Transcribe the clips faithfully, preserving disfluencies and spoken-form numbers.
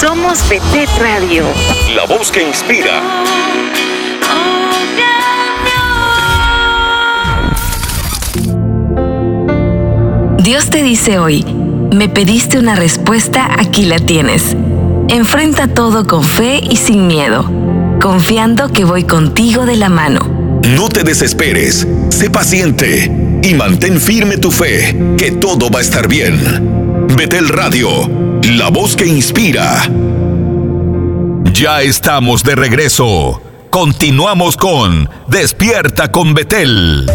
Somos Betel Radio. La voz que inspira. Dios te dice hoy, me pediste una respuesta, aquí la tienes. Enfrenta todo con fe y sin miedo, confiando que voy contigo de la mano. No te desesperes, sé paciente y mantén firme tu fe, que todo va a estar bien. Betel Radio, la voz que inspira. Ya estamos de regreso. Continuamos con Despierta con Betel.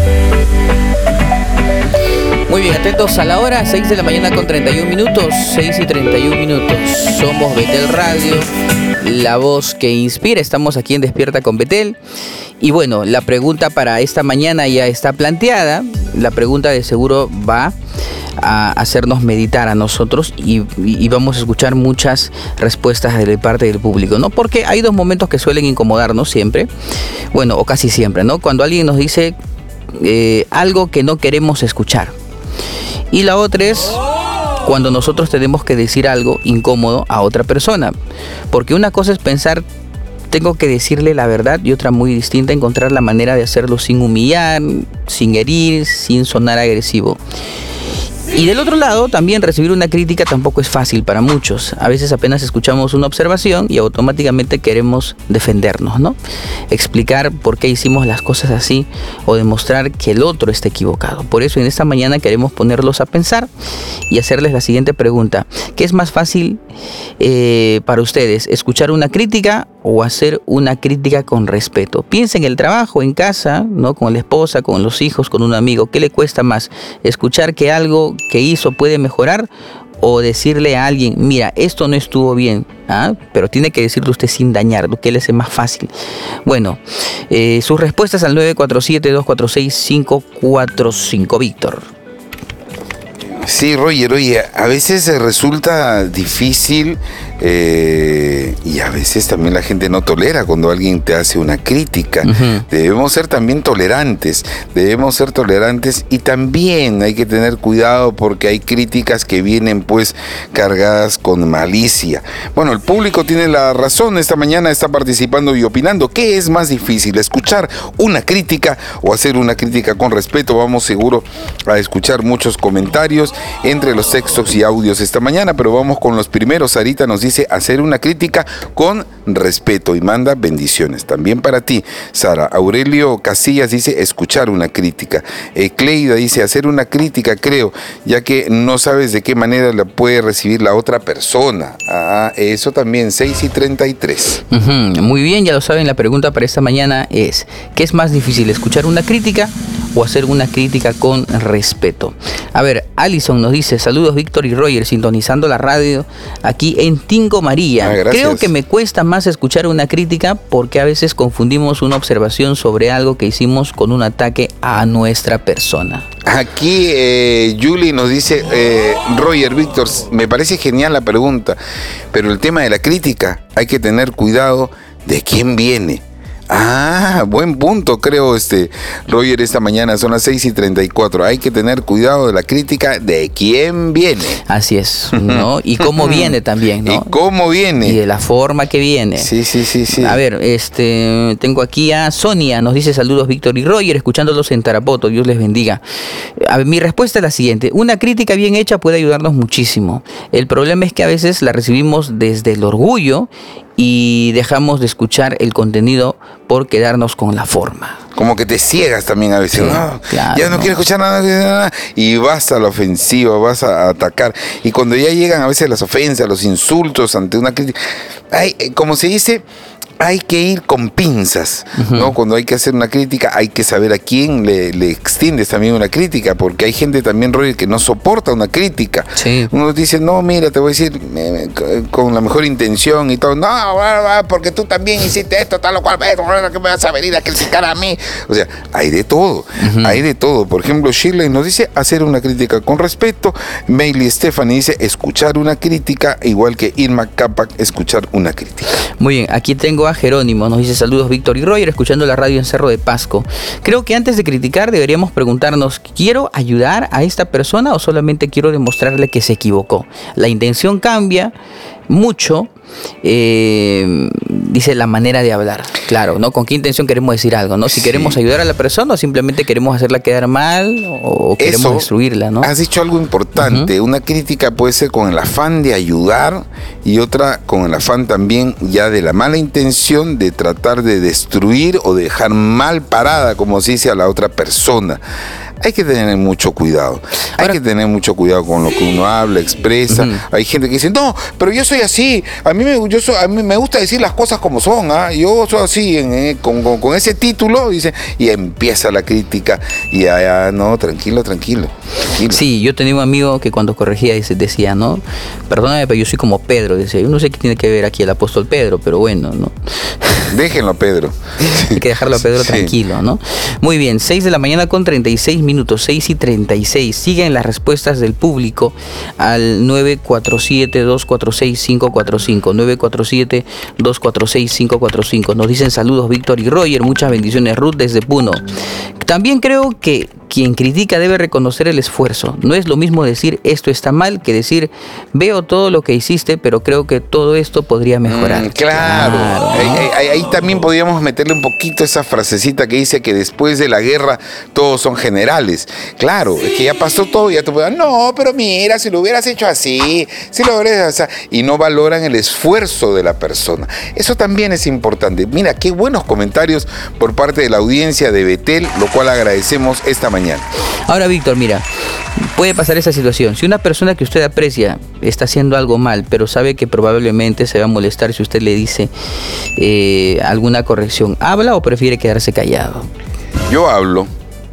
Muy bien, atentos a la hora, seis de la mañana con treinta y un minutos, seis y treinta y un minutos. Somos Betel Radio, la voz que inspira. Estamos aquí en Despierta con Betel. Y bueno, la pregunta para esta mañana ya está planteada. La pregunta de seguro va a hacernos meditar a nosotros y, y vamos a escuchar muchas respuestas de parte del público, ¿no? Porque hay dos momentos que suelen incomodarnos siempre, bueno, o casi siempre, ¿no? Cuando alguien nos dice eh, algo que no queremos escuchar. Y la otra es cuando nosotros tenemos que decir algo incómodo a otra persona. Porque una cosa es pensar, tengo que decirle la verdad, y otra muy distinta, encontrar la manera de hacerlo sin humillar, sin herir, sin sonar agresivo. Y del otro lado, también recibir una crítica tampoco es fácil para muchos. A veces apenas escuchamos una observación y automáticamente queremos defendernos, ¿no? Explicar por qué hicimos las cosas así o demostrar que el otro está equivocado. Por eso en esta mañana queremos ponerlos a pensar y hacerles la siguiente pregunta. ¿Qué es más fácil eh, para ustedes? ¿Escuchar una crítica o hacer una crítica con respeto? Piensen en el trabajo, en casa, ¿no? Con la esposa, con los hijos, con un amigo. ¿Qué le cuesta más? ¿Escuchar que algo que hizo puede mejorar o decirle a alguien, mira, esto no estuvo bien, ¿ah? Pero tiene que decirlo usted sin dañar, lo que le hace más fácil? Bueno, eh, sus respuestas al nueve cuatro siete, dos cuatro seis, cinco cuatro cinco. Víctor. Sí, Roger, oye, a veces resulta difícil eh, y a veces también la gente no tolera cuando alguien te hace una crítica. Uh-huh. Debemos ser también tolerantes, debemos ser tolerantes y también hay que tener cuidado porque hay críticas que vienen pues cargadas con malicia. Bueno, el público tiene la razón, esta mañana está participando y opinando. ¿Qué es más difícil, escuchar una crítica o hacer una crítica con respeto? Vamos seguro a escuchar muchos comentarios entre los textos y audios esta mañana, pero vamos con los primeros. Sarita nos dice hacer una crítica con respeto y manda bendiciones. También para ti, Sara. Aurelio Casillas dice escuchar una crítica. Eh, Cleida dice hacer una crítica, creo, ya que no sabes de qué manera la puede recibir la otra persona. Ah, eso también, seis y treinta y tres. Uh-huh. Muy bien, ya lo saben, la pregunta para esta mañana es, ¿qué es más difícil, escuchar una crítica o hacer una crítica con respeto? A ver, Alison nos dice, saludos Víctor y Roger, sintonizando la radio aquí en Tingo María. Ah, creo que me cuesta más escuchar una crítica porque a veces confundimos una observación sobre algo que hicimos con un ataque a nuestra persona. Aquí eh, Julie nos dice, eh, Roger, Víctor, me parece genial la pregunta, pero el tema de la crítica, hay que tener cuidado de quién viene. Ah, buen punto, creo, este Roger, esta mañana son las seis y treinta y cuatro. Hay que tener cuidado de la crítica de quién viene. Así es, ¿no? Y cómo viene también, ¿no? Y cómo viene. Y de la forma que viene. Sí, sí, sí, sí. A ver, este, tengo aquí a Sonia, nos dice saludos Víctor y Roger, escuchándolos en Tarapoto, Dios les bendiga. A ver, mi respuesta es la siguiente, una crítica bien hecha puede ayudarnos muchísimo. El problema es que a veces la recibimos desde el orgullo y dejamos de escuchar el contenido por quedarnos con la forma. Como que te ciegas también a veces, sí, ¿no? Claro, ya no, no quiero escuchar nada, nada, y vas a la ofensiva, vas a atacar. Y cuando ya llegan a veces las ofensas, los insultos ante una crítica, hay, como se dice, hay que ir con pinzas, uh-huh. ¿no? Cuando hay que hacer una crítica, hay que saber a quién le, le extiendes también una crítica, porque hay gente también, Roger, que no soporta una crítica. Sí. Uno dice, no, mira, te voy a decir eh, con la mejor intención y todo, no, porque tú también hiciste esto, tal o cual, que me vas a venir a criticar a mí. O sea, hay de todo, uh-huh. hay de todo. Por ejemplo, Shirley nos dice hacer una crítica con respeto. Meili Stephanie dice escuchar una crítica, igual que Irma Capac, escuchar una crítica. Muy bien, aquí tengo a Jerónimo, nos dice saludos Víctor y Roger, escuchando la radio en Cerro de Pasco. Creo que antes de criticar deberíamos preguntarnos, ¿quiero ayudar a esta persona o solamente quiero demostrarle que se equivocó? La intención cambia mucho, eh, dice, la manera de hablar. Claro, ¿no? ¿Con qué intención queremos decir algo, no? Si sí. queremos ayudar a la persona o simplemente queremos hacerla quedar mal o queremos Eso, destruirla, ¿no? Has dicho algo importante. Uh-huh. Una crítica puede ser con el afán de ayudar y otra con el afán también ya de la mala intención de tratar de destruir o dejar mal parada, como se dice, a la otra persona. Hay que tener mucho cuidado. Hay Ahora, que tener mucho cuidado con lo que uno habla, expresa. Uh-huh. Hay gente que dice, no, pero yo soy así. A mí me, yo soy, a mí me gusta decir las cosas como son. ¿eh? Yo soy así, en, en, con, con, con ese título, dice, y empieza la crítica. Y allá, no, tranquilo, tranquilo, tranquilo. Sí, yo tenía un amigo que cuando corregía decía, no, perdóname, pero yo soy como Pedro. Dice, yo no sé qué tiene que ver aquí el apóstol Pedro, pero bueno, ¿no? Déjenlo a Pedro. Hay que dejarlo a Pedro sí. tranquilo, ¿no? Muy bien, seis de la mañana con treinta y seis minutos, seis y treinta y seis. Siguen las respuestas del público al nueve cuatro siete, dos cuatro seis, cinco cuatro cinco. nueve cuatro siete, dos cuatro seis, cinco cuatro cinco. Nos dicen saludos Víctor y Roger, muchas bendiciones Ruth desde Puno. También creo que quien critica debe reconocer el esfuerzo. No es lo mismo decir esto está mal que decir veo todo lo que hiciste, pero creo que todo esto podría mejorar. Mm, claro. claro ¿no? ahí, ahí, ahí también podríamos meterle un poquito esa frasecita que dice que después de la guerra todos son generales. Claro, es que ya pasó todo y ya te pueden, no, pero mira, si lo hubieras hecho así, si lo hubieras hecho así, y no valoran el esfuerzo de la persona. Eso también es importante. Mira, qué buenos comentarios por parte de la audiencia de Betel, lo cual agradecemos esta mañana. Ahora, Víctor, mira, puede pasar esa situación. Si una persona que usted aprecia está haciendo algo mal, pero sabe que probablemente se va a molestar si usted le dice eh, alguna corrección, ¿habla o prefiere quedarse callado? Yo hablo.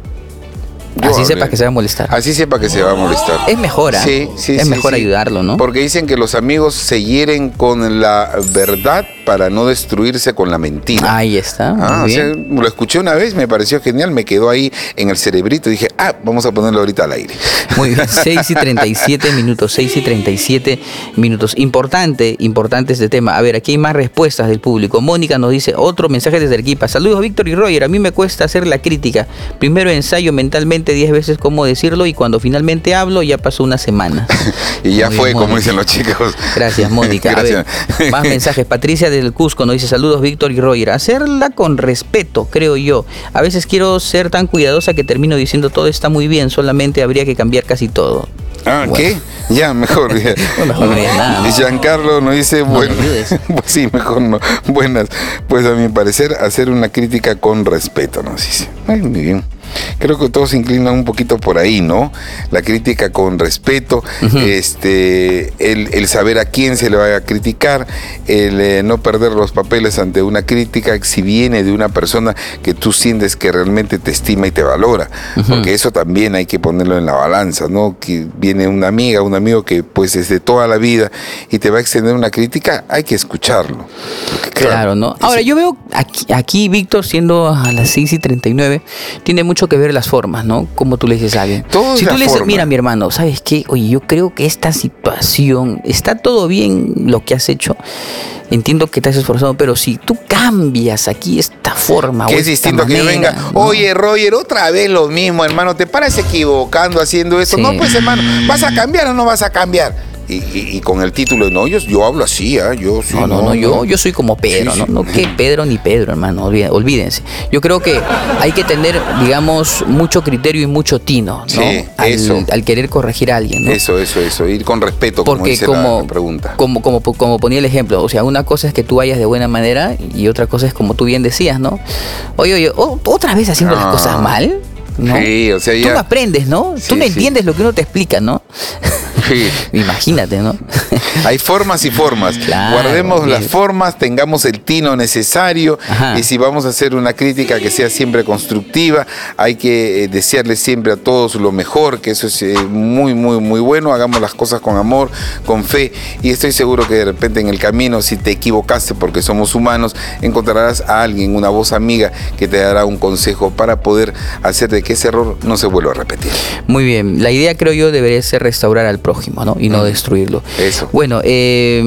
Yo Así hablé. sepa que se va a molestar. Así sepa que se va a molestar. Es mejor, ¿eh? Sí, sí, Es sí, mejor sí. ayudarlo, ¿no? Porque dicen que los amigos se hieren con la verdad para no destruirse con la mentira. Ahí está. Ah, muy bien. O sea, lo escuché una vez, me pareció genial, me quedó ahí en el cerebrito y dije, ah, vamos a ponerlo ahorita al aire. Muy bien, seis y treinta y siete minutos, seis y treinta y siete minutos. Importante, importante este tema. A ver, aquí hay más respuestas del público. Mónica nos dice, otro mensaje desde Arequipa. Saludos, Víctor y Roger. A mí me cuesta hacer la crítica. Primero ensayo mentalmente diez veces cómo decirlo y cuando finalmente hablo ya pasó una semana. Y ya Muy fue, bien, como Mónica. dicen los chicos. Gracias, Mónica. Gracias. A ver, más mensajes. Patricia del Cusco nos dice, saludos, Víctor y Roger. Hacerla con respeto, creo yo. A veces quiero ser tan cuidadosa que termino diciendo todo está muy bien, solamente habría que cambiar casi todo. Ah, Bueno. ¿qué? Ya, mejor. Ya. Bueno, mejor no digas nada, ¿no? Giancarlo nos dice, No bueno, me ayudes. pues sí, mejor no. Buenas. Pues a mi parecer, hacer una crítica con respeto, nos dice. Ay, muy bien. Creo que todos se inclinan un poquito por ahí, ¿no? La crítica con respeto, uh-huh. este, el, el saber a quién se le va a criticar, el eh, no perder los papeles ante una crítica si viene de una persona que tú sientes que realmente te estima y te valora, uh-huh. porque eso también hay que ponerlo en la balanza, ¿no? Que viene una amiga, un amigo que pues es de toda la vida y te va a extender una crítica, hay que escucharlo. Porque, claro, claro, ¿no? Ahora, yo veo aquí, aquí, Víctor, siendo a las seis y treinta y nueve, tiene mucho que ver las formas, ¿no? Como tú le dices a alguien. Todo si es tú la le dices, forma. mira, mi hermano, ¿sabes qué? Oye, yo creo que esta situación, está todo bien lo que has hecho, entiendo que te has esforzado, pero si tú cambias aquí esta forma que o es esta distinto manera, que yo venga, ¿no? oye, Roger, otra vez lo mismo, hermano, ¿te paras equivocando haciendo esto? Sí. No, pues, hermano, ¿vas a cambiar o no vas a cambiar? Y, y, y con el título, no, yo, yo hablo así, ¿eh? yo sí, No, no, no, no, yo, yo soy como Pedro, Sí, ¿no? sí. No que Pedro ni Pedro, hermano, olví- olvídense. Yo creo que hay que tener, digamos, mucho criterio y mucho tino, ¿no? Sí, al, eso. al querer corregir a alguien, ¿no? Eso, eso, eso, ir con respeto, como Porque dice como, la, la pregunta. como, como, como ponía el ejemplo, o sea, una cosa es que tú vayas de buena manera y otra cosa es como tú bien decías, ¿no? Oye, oye, o- otra vez haciendo Ah. las cosas mal, ¿no? Sí, o sea, Tú ya- no aprendes, ¿no? Sí, tú no sí. entiendes lo que uno te explica, ¿no? Sí. Imagínate, ¿no? Hay formas y formas. Claro, Guardemos bien. las formas, tengamos el tino necesario. Ajá. Y si vamos a hacer una crítica que sea siempre constructiva, hay que eh, desearle siempre a todos lo mejor, que eso es eh, muy, muy, muy bueno. Hagamos las cosas con amor, con fe. Y estoy seguro que de repente en el camino, si te equivocaste porque somos humanos, encontrarás a alguien, una voz amiga, que te dará un consejo para poder hacer de que ese error no se vuelva a repetir. Muy bien, la idea creo yo debería ser restaurar al prójimo, ¿no? Y no Mm. destruirlo. Eso. Bueno, eh,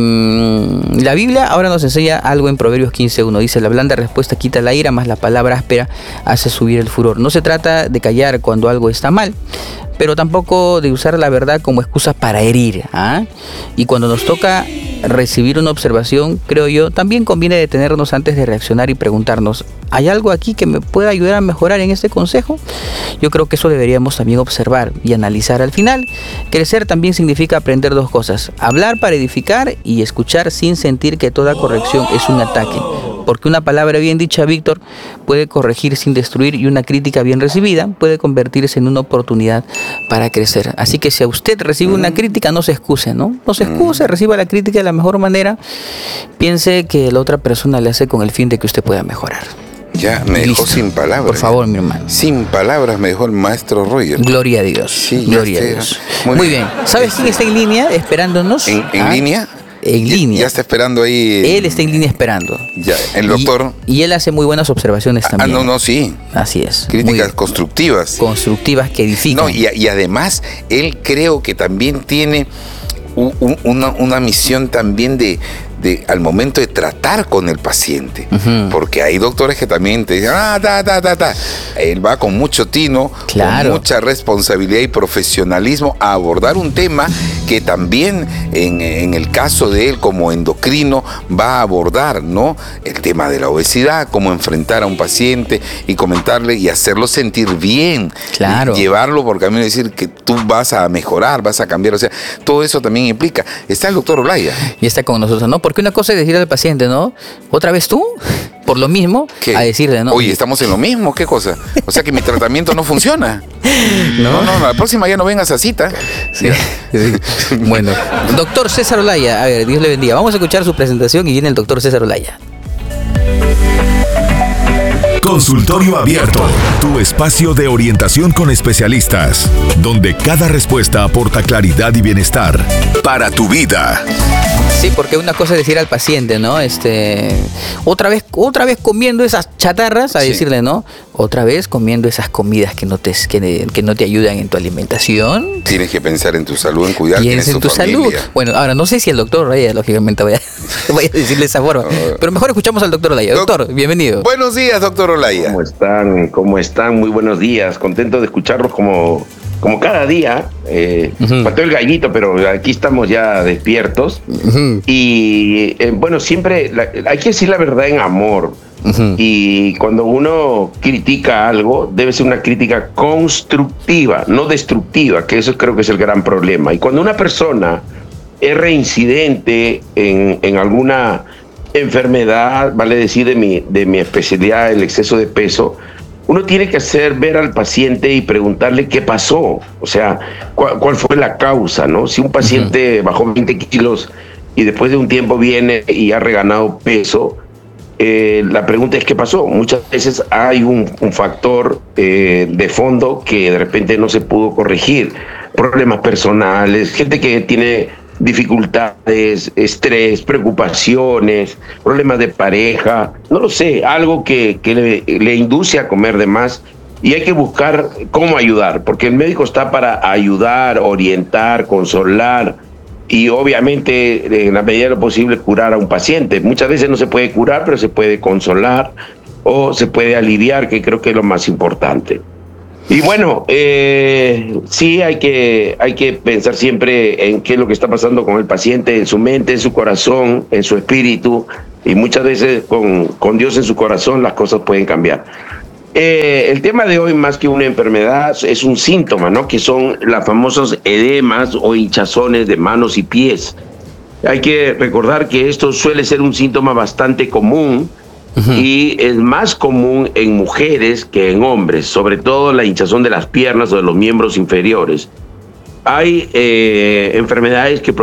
la Biblia ahora nos enseña algo en Proverbios quince uno. Dice, la blanda respuesta quita la ira, más la palabra áspera hace subir el furor. No se trata de callar cuando algo está mal, pero tampoco de usar la verdad como excusa para herir, ¿ah? Y cuando nos toca recibir una observación, creo yo, también conviene detenernos antes de reaccionar y preguntarnos, ¿hay algo aquí que me pueda ayudar a mejorar en este consejo? Yo creo que eso deberíamos también observar y analizar. Al final, crecer también significa aprender dos cosas: hablar para edificar y escuchar sin sentir que toda corrección es un ataque. Porque una palabra bien dicha, Víctor, puede corregir sin destruir, y una crítica bien recibida puede convertirse en una oportunidad para crecer. Así que si a usted recibe una crítica, no se excuse, ¿no? No se excuse, reciba la crítica de la mejor manera. Piense que la otra persona le hace con el fin de que usted pueda mejorar. Ya, me Listo. dejó sin palabras. Por favor, mi hermano. Sin palabras me dejó el maestro Roger. Gloria a Dios. Sí, Gloria a este, Dios. muy Muy bien. bien. ¿Sabes quién está en línea esperándonos? ¿En, en ¿Ah? línea? En Ya- línea. Ya está esperando ahí. Él está en línea esperando. Ya, el doctor. Y, y él hace muy buenas observaciones Ah, también. no, no, sí. Así es. Críticas Muy constructivas. constructivas que edifican. No, y, y además, él creo que también tiene u- u- una, una misión también de, de, al momento de tratar con el paciente. Ujú. Porque hay doctores que también te dicen, ah, ta, ta, ta, ta. Él va con mucho tino, Claro. con mucha responsabilidad y profesionalismo a abordar un tema que también en, en el caso de él como endocrino va a abordar, ¿no? El tema de la obesidad, cómo enfrentar a un paciente y comentarle y hacerlo sentir bien. Claro. Y llevarlo por camino y decir que tú vas a mejorar, vas a cambiar. O sea, todo eso también implica. Está el doctor Olaya. Y está con nosotros, ¿no? Porque una cosa es decirle al paciente, ¿no? ¿Otra vez tú? Por lo mismo, ¿Qué? a decirle, ¿no? Oye, estamos en lo mismo, ¿qué cosa? O sea que mi tratamiento no funciona. No, no, no, la próxima ya no vengas a cita. Sí, sí. Bueno, doctor César Olaya, a ver, Dios le bendiga. Vamos a escuchar su presentación y viene el doctor César Olaya. Consultorio Abierto, tu espacio de orientación con especialistas, donde cada respuesta aporta claridad y bienestar para tu vida. Sí, porque una cosa es decir al paciente, ¿no? Este, otra vez, otra vez comiendo esas chatarras, a Sí. decirle, ¿no? Otra vez comiendo esas comidas que no te, que, que no te ayudan en tu alimentación. Tienes que pensar en tu salud, en cuidar Piensa en tu salud. Bueno, ahora no sé si el doctor Olaya, lógicamente, vaya, vaya a decirle de esa forma, pero mejor escuchamos al doctor Olaya. Doc- Doctor, bienvenido. Buenos días, doctor Olaya. ¿Cómo están? ¿Cómo están? Muy buenos días. Contento de escucharlos como, como cada día. Eh, Ujú. Faltó el gallito, pero aquí estamos ya despiertos. Ujú, Y eh, bueno, siempre la- hay que decir la verdad en amor. ujú. Y cuando uno critica algo, debe ser una crítica constructiva, no destructiva, que eso creo que es el gran problema. Y cuando una persona es reincidente en, en alguna enfermedad, vale decir de mi, de mi especialidad, el exceso de peso, uno tiene que hacer ver al paciente y preguntarle qué pasó, o sea, cuál, cuál fue la causa, ¿no? Si un paciente bajó veinte kilos y después de un tiempo viene y ha reganado peso, eh, la pregunta es qué pasó. Muchas veces hay un, un factor eh, de fondo que de repente no se pudo corregir, problemas personales, gente que tiene dificultades, estrés, preocupaciones, problemas de pareja, no lo sé, algo que, que le, le induce a comer de más, y hay que buscar cómo ayudar, porque el médico está para ayudar, orientar, consolar y obviamente en la medida de lo posible curar a un paciente. Muchas veces no se puede curar, pero se puede consolar o se puede aliviar, que creo que es lo más importante. Y bueno, eh, sí hay que, hay que pensar siempre en qué es lo que está pasando con el paciente, en su mente, en su corazón, en su espíritu, y muchas veces con, con Dios en su corazón las cosas pueden cambiar. Eh, el tema de hoy, más que una enfermedad, es un síntoma, ¿no? Que son las famosas edemas o hinchazones de manos y pies. Hay que recordar que esto suele ser un síntoma bastante común, uh-huh, y es más común en mujeres que en hombres, sobre todo la hinchazón de las piernas o de los miembros inferiores. Hay eh, enfermedades que